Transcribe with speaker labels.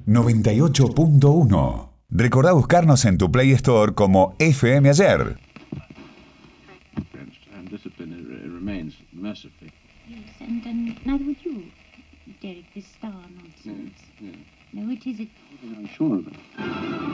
Speaker 1: 98.1. Recordá buscarnos en tu Play Store como FM Ayer.
Speaker 2: And discipline remains mercifully.
Speaker 3: Yes, and neither would you, Derek, this star nonsense.
Speaker 2: Yes.
Speaker 3: No, it isn't.
Speaker 2: I'm sure of it.